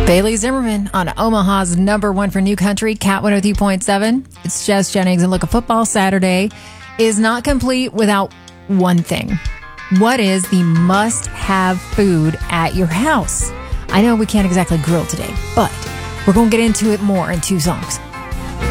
Bailey Zimmerman on Omaha's number one for New Country, Cat 103.7. It's Jess Jennings, and look, a football Saturday is not complete without one thing. What is the must-have food at your house? I know we can't exactly grill today, but we're going to get into it more in 2 songs.